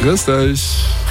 Grüß dich.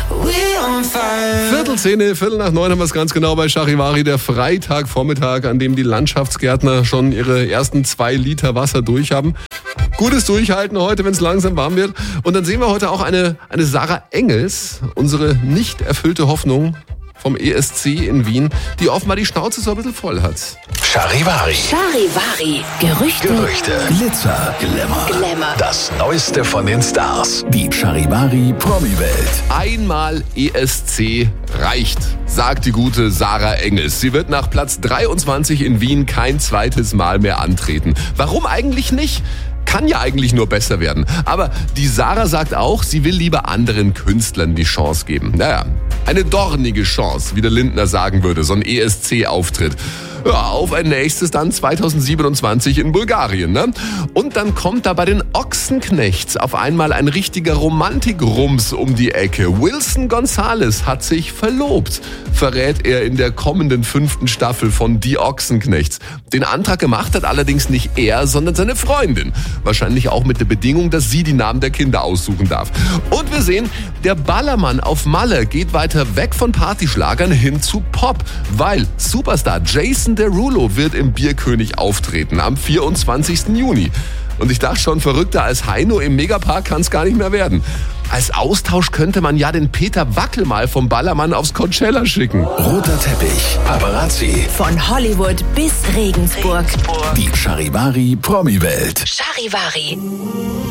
8:45, 8:45 haben wir es ganz genau bei Charivari, der Freitagvormittag, an dem die Landschaftsgärtner schon ihre ersten 2 Liter Wasser durch haben. Gutes Durchhalten heute, wenn es langsam warm wird. Und dann sehen wir heute auch eine Sarah Engels, unsere nicht erfüllte Hoffnung vom ESC in Wien, die offenbar die Schnauze so ein bisschen voll hat. Charivari. Charivari. Gerüchte. Glitzer. Glamour. Das Neueste von den Stars. Die Charivari Promi-Welt. Einmal ESC reicht, sagt die gute Sarah Engels. Sie wird nach Platz 23 in Wien kein zweites Mal mehr antreten. Warum eigentlich nicht? Kann ja eigentlich nur besser werden. Aber die Sarah sagt auch, sie will lieber anderen Künstlern die Chance geben. Naja, eine dornige Chance, wie der Lindner sagen würde, so ein ESC-Auftritt. Ja, auf ein nächstes dann 2027 in Bulgarien, ne? Und dann kommt da bei den Ochsenknechts auf einmal ein richtiger Romantikrums um die Ecke. Wilson Gonzalez hat sich verlobt, verrät er in der kommenden 5. Staffel von Die Ochsenknechts. Den Antrag gemacht hat allerdings nicht er, sondern seine Freundin. Wahrscheinlich auch mit der Bedingung, dass sie die Namen der Kinder aussuchen darf. Und wir sehen, der Ballermann auf Malle geht weiter weg von Partyschlagern hin zu Pop, weil Superstar Jason Derulo wird im Bierkönig auftreten am 24. Juni. Und ich dachte schon, verrückter als Heino im Megapark kann es gar nicht mehr werden. Als Austausch könnte man ja den Peter Wackel mal vom Ballermann aufs Coachella schicken. Roter Teppich. Paparazzi. Von Hollywood bis Regensburg. Die Charivari Promi-Welt. Charivari.